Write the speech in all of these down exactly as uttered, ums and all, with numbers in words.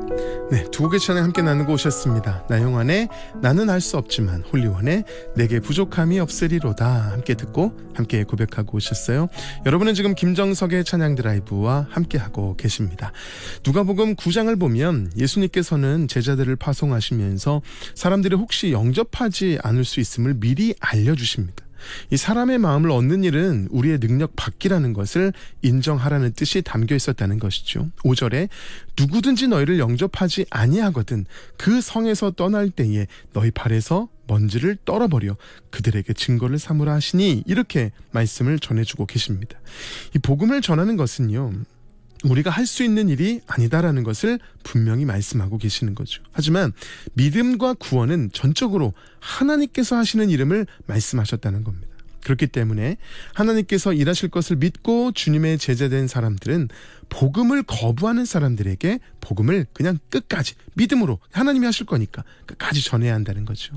네, 두 곡의 찬양 함께 나누고 오셨습니다. 나영환의 나는 알 수 없지만, 홀리원의 내게 부족함이 없으리로다 함께 듣고 함께 고백하고 오셨어요. 여러분은 지금 김정석의 찬양 드라이브와 함께하고 계십니다. 누가복음 구 장을 보면 예수님께서는 제자들을 파송하시면서 사람들이 혹시 영접하지 않을 수 있음을 미리 알려주십니다. 이 사람의 마음을 얻는 일은 우리의 능력 밖이라는 것을 인정하라는 뜻이 담겨 있었다는 것이죠. 오 절에 누구든지 너희를 영접하지 아니하거든 그 성에서 떠날 때에 너희 발에서 먼지를 떨어버려 그들에게 증거를 삼으라 하시니, 이렇게 말씀을 전해주고 계십니다. 이 복음을 전하는 것은요, 우리가 할 수 있는 일이 아니다라는 것을 분명히 말씀하고 계시는 거죠. 하지만 믿음과 구원은 전적으로 하나님께서 하시는 일임을 말씀하셨다는 겁니다. 그렇기 때문에 하나님께서 일하실 것을 믿고 주님의 제자된 사람들은 복음을 거부하는 사람들에게 복음을 그냥 끝까지 믿음으로, 하나님이 하실 거니까 끝까지 전해야 한다는 거죠.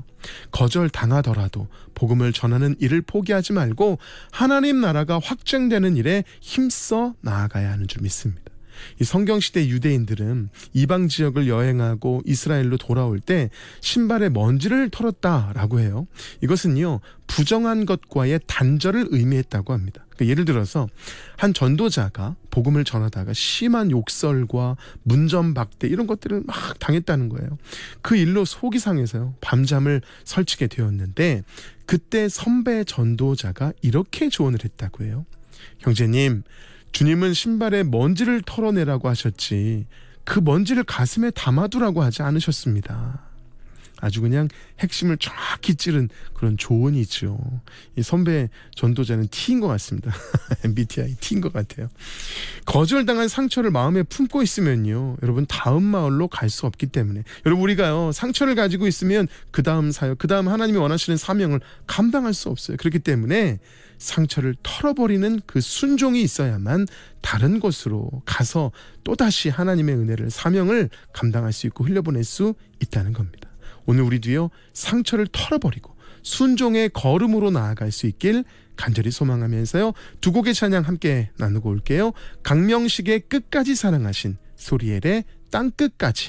거절당하더라도 복음을 전하는 일을 포기하지 말고 하나님 나라가 확증되는 일에 힘써 나아가야 하는 줄 믿습니다. 이 성경시대 유대인들은 이방 지역을 여행하고 이스라엘로 돌아올 때 신발에 먼지를 털었다라고 해요. 이것은요, 부정한 것과의 단절을 의미했다고 합니다. 그러니까 예를 들어서 한 전도자가 복음을 전하다가 심한 욕설과 문전박대 이런 것들을 막 당했다는 거예요. 그 일로 속이 상해서요, 밤잠을 설치게 되었는데, 그때 선배 전도자가 이렇게 조언을 했다고 해요. 형제님, 주님은 신발에 먼지를 털어내라고 하셨지 그 먼지를 가슴에 담아두라고 하지 않으셨습니다. 아주 그냥 핵심을 정확히 찌른 그런 조언이죠. 이 선배 전도자는 T인 것 같습니다. 엠비티아이 T인 것 같아요. 거절당한 상처를 마음에 품고 있으면요, 여러분 다음 마을로 갈 수 없기 때문에, 여러분 우리가요 상처를 가지고 있으면 그 다음 사역, 그 다음 하나님이 원하시는 사명을 감당할 수 없어요. 그렇기 때문에 상처를 털어버리는 그 순종이 있어야만 다른 곳으로 가서 또다시 하나님의 은혜를, 사명을 감당할 수 있고 흘려보낼 수 있다는 겁니다. 오늘 우리도요, 상처를 털어버리고 순종의 걸음으로 나아갈 수 있길 간절히 소망하면서요, 두 곡의 찬양 함께 나누고 올게요. 강명식의 끝까지 사랑하신, 소리엘의 땅끝까지.